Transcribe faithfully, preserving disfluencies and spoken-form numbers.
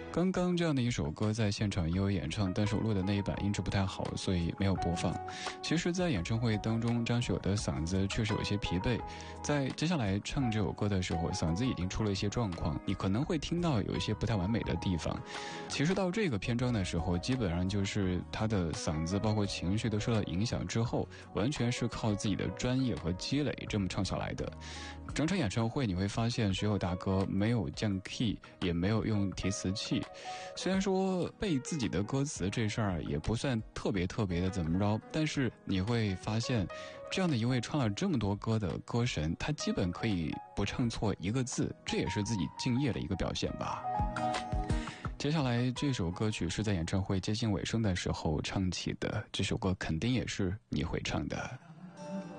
刚刚这样的一首歌在现场也有演唱，但是我录的那一版音质不太好，所以没有播放。其实在演唱会当中，张学友的嗓子确实有些疲惫，在接下来唱这首歌的时候，嗓子已经出了一些状况，你可能会听到有一些不太完美的地方。其实到这个篇章的时候，基本上就是他的嗓子包括情绪都受到影响之后，完全是靠自己的专业和积累这么唱下来的。整场演唱会你会发现学友大哥没有降 key， 也没有用提词器，虽然说背自己的歌词这事儿也不算特别特别的怎么着，但是你会发现这样的一位唱了这么多歌的歌神，他基本可以不唱错一个字，这也是自己敬业的一个表现吧。接下来这首歌曲是在演唱会接近尾声的时候唱起的，这首歌肯定也是你会唱的。